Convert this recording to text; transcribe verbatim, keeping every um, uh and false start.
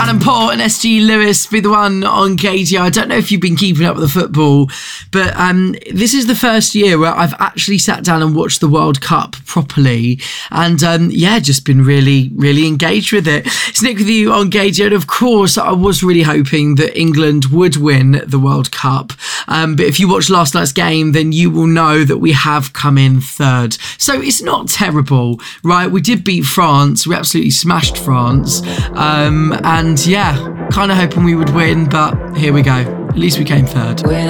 Alan Paul and S G Lewis with one on K G R. I don't know if you've been keeping up with the football, but um, this is the first year where I've actually sat down and watched the World Cup properly. And um, yeah, just been really, really engaged with it. It's Nick with you on K G R. And of course, I was really hoping that England would win the World Cup. Um, but if you watched last night's game, then you will know that we have come in third. So it's not terrible, right? We did beat France. We absolutely smashed France. Um, and yeah, kind of hoping we would win, but here we go. At least we came third.